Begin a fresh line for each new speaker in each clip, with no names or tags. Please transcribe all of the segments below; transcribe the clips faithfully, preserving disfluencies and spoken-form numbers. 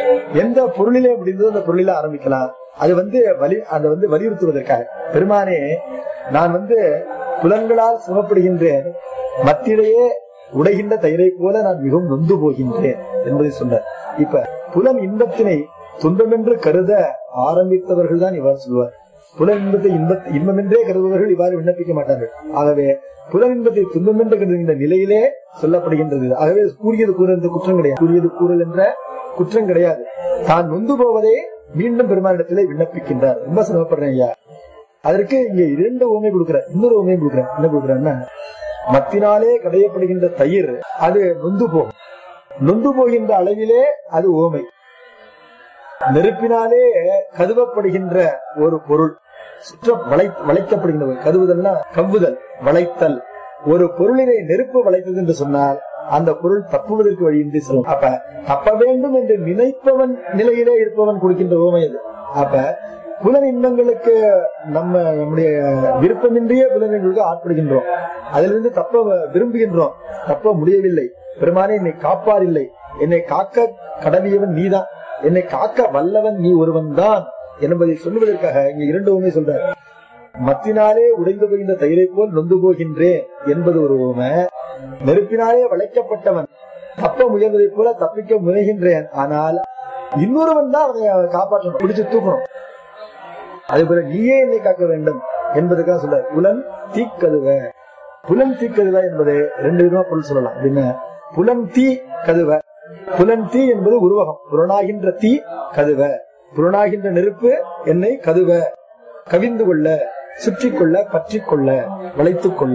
எந்த பொருளிலே முடிந்ததோ அந்த பொருளில ஆரம்பிக்கலாம். அது வந்து வலி அதை வந்து வலியுறுத்துவதற்காக பெருமானே நான் வந்து புலன்களால் சுமப்படுகின்றேன், மத்திலேயே உடைகின்ற தயிரை போல நான் மிகவும் நொந்து போகின்றேன் என்பதை சொன்னார். இப்ப புலன் இன்பத்தினை துன்பமென்று கருத ஆரம்பித்தவர்கள் தான் இவ்வாறு சொல்வார். புலன் இன்பத்தை இன்ப இன்பமென்றே கருதுபவர்கள் இவ்வாறு விண்ணப்பிக்க மாட்டார்கள். ஆகவே புலன் இன்பத்தை துன்பமென்று கருதுகின்ற நிலையிலே சொல்லப்படுகின்றது. ஆகவே கூறியது கூறல் குற்றம் கிடையாது, கூறியது கூறல் என்ற குற்றம் கிடையாது. தான் நொந்து போவதே மீண்டும் பெருமானிடத்திலே விண்ணப்பிக்கின்றார். ரொம்ப சிரமப்படுறேன் ஐயா. அதற்கு இங்க இரண்டு உண்மை கொடுக்கிறார், இன்னொரு உண்மை கொடுக்கிறார். என்ன கொடுக்கிறான்னா, மத்தினாலே கடையப்படுகின்ற தயிர் அது நொந்து போகும், நொந்து போகின்ற அளவிலே அது ஓமை. நெருப்பினாலே கதுவப்படுகின்ற ஒரு பொருள், சுற்ற வளை வளைக்கப்படுகின்ற கதுவுதல்னா கவ்வுதல், வளைத்தல். ஒரு பொருளினை நெருப்பு வளைத்தது என்று சொன்னால் அந்த பொருள் தப்புவதற்கு வழியின்றி சொல்லும். அப்ப தப்ப வேண்டும் என்று நினைப்பவன் நிலையிலே இருப்பவன் கொடுக்கின்ற ஓமை அது. அப்ப புலன் இன்பங்களுக்கு நம்ம நம்முடைய விருப்பமின்றியே புலன்களுக்கு ஆட்படுகின்றோம், அதிலிருந்து தப்ப விரும்புகின்றோம், தப்ப முடியவில்லை. பெருமானே என்னை காப்பார் இல்லை, என்னை காக்க கடவியவன் நீதான், என்னை காக்க வல்லவன் நீ ஒருவன் தான் என்பதை சொல்லுவதற்காக இங்க இரண்டு உண்மை சொல்றார். மத்தினாலே உடைந்து போகின்ற தயிரை போல் நொந்து போகின்றேன் என்பது ஒரு உண்மை. நெருப்பினாலே வளைக்கப்பட்டவன் தப்ப முயல்வதை போல தப்பிக்க முயல்கின்றேன், ஆனால் இன்னொருவன் தான் அவனை காப்பாற்றணும், பிடிச்சு தூக்கணும். அதே போல நீயே என்னை காக்க வேண்டும் என்பதுக்காக சொல்ல புலன் தீக்கதுவ. புலன் தீக்கதுவ என்பது ரெண்டு விதமா பொருள் சொல்லலாம். அப்படின்னா புலன் தீ கதுவ, புலன் தீ என்பது உருவகம், புலனாகின்ற தீ கதுவ, புலனாகின்ற நெருப்பு என்னை கதுவ, கவிந்து கொள்ள, சுற்றி கொள்ள, பற்றி கொள்ள, வளைத்துக் கொள்ள.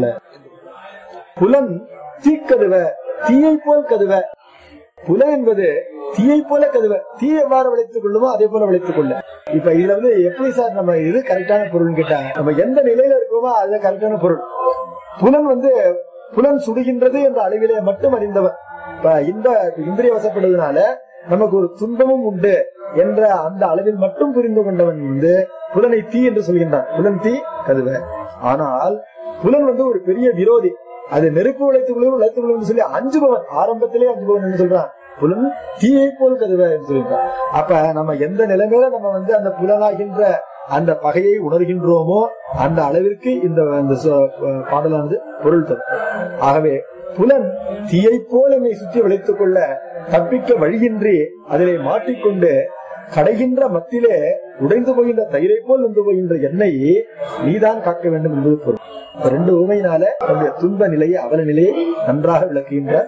புலன் தீக்கதுவ, தீயை போல் கதுவ. புலன் என்பது தீயை போல கதுவ, தீ எவ்வாறு வளைத்துக் கொள்ளுமோ அதே போல வளைத்துக் கொள்ள. இப்ப இதுல வந்து எப்படி சார் நம்ம இது கரெக்டான பொருள் கேட்டா, நம்ம எந்த நிலையில இருக்கோமோ அது கரெக்டான பொருள். புலன் வந்து புலன் சுடுகின்றது என்ற அளவிலே மட்டும் அறிந்தவன். இப்ப இந்த இந்திரிய வசப்படுவதனால நமக்கு ஒரு துன்பமும் உண்டு என்ற அந்த அளவில் மட்டும் புரிந்து கொண்டவன் வந்து புலனை தீ என்று சொல்கின்றான். புலன் தீ கதுவ. ஆனால் புலன் வந்து ஒரு பெரிய விரோதி, அது நெருப்பு உழைத்துக் கொள்ளும் உழைத்துக் கொள்ளும் சொல்லி அஞ்சுபவன், ஆரம்பத்திலே அஞ்சுபவன் என்று சொல்றான். புலன் தீயை போல் கதுவ என்று சொல்லிட்டான். அப்ப நம்ம எந்த நிலைமையில நம்ம வந்து அந்த புலனாகின்ற அந்த பகையை உணர்கின்றோமோ அந்த அளவிற்கு இந்த பாடலானது பொருள் தரும். ஆகவே புலன் தீயை போல் என்னை சுற்றி வளைத்துக் கொள்ள தப்பிக்க வழியின்றி அதிலே மாட்டிக்கொண்டு கடைகின்ற மத்திலே உடைந்து போகின்ற தயிரை போல் வந்து போகின்ற எண்ணெய் நீதான் காக்க வேண்டும் என்பது பொருள். ரெண்டு உண்மையினால நம்முடைய துன்ப நிலையை அவல நிலையை நன்றாக விளக்குகின்ற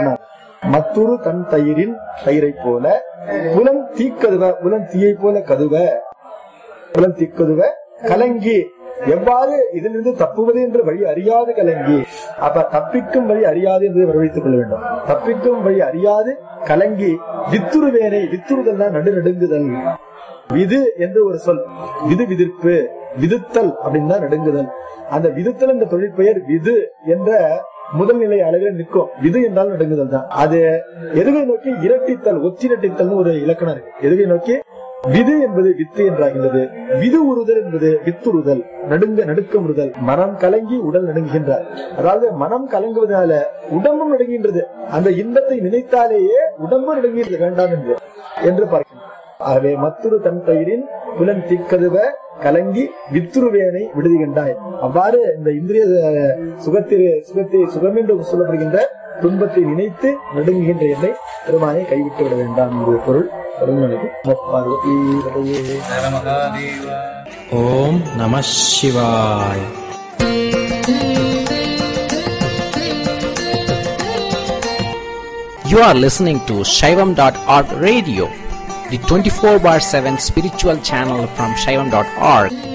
மத்துரு தன் தயிரின் தயிரை போல புலன் தீக்கதுவ, புலன் தீயை போல கதுவ, புலன் தீக்கதுவ கலங்கி. எவ்வாறு இதிலிருந்து தப்புவது என்று வழி அறியாது கலங்கி. அப்ப தப்பிக்கும் வழி அறியாது என்று வரவழைத்துக் கொள்ள வேண்டும். தப்பிக்கும் வழி அறியாது கலங்கி வித்துருவேனை, வித்துருதல் தான் நடு நடுங்குதல். விது என்று ஒரு சொல், விது விதிர்ப்பு, விதுத்தல் அப்படின்னா நடுங்குதல். அந்த விதுத்தல் என்ற தொழிற்பெயர் விது என்ற முதல் நிலை அளவில் நிற்கும். விது என்றால் நடுங்குதல் தான். அது எதுகை நோக்கி இரட்டித்தல், ஒற்றிரட்டித்தல் ஒரு இலக்கணம் இருக்கு. எதுகை நோக்கி விது என்பது வித்து என்றாகின்றது. விது உறுதல் என்பது வித்துறுதல், நடுங்க நடுக்கமுறுதல். மனம் கலங்கி உடல் நடுங்குகின்றார். அதாவது மனம் கலங்குவதனால உடம்பும் நடுங்குகின்றது. அந்த இன்பத்தை நினைத்தாலேயே உடம்பு நடுங்குகிறது வேண்டாம் என்று என்று பார்க்கின்றோம். ஆகவே மத்துரு தன் பயிரின் புலன் தீக்கதுவ கலங்கி வித்துருவேனை விடுதுகின்றாய். அவ்வாறு இந்த இந்திரிய சுகத்திற்கு சுகத்தை சுகம் என்று சொல்லப்படுகின்ற துன்பத்தை நினைத்து நடுங்குகின்ற என்னை பெருமானை கைவிட்டு விட வேண்டாம் என்பது பொருள்.
ஓம் நம சிவாய். You are listening to Shaivam dot org radio, the twenty-four bar seven spiritual channel from Shaivam dot org.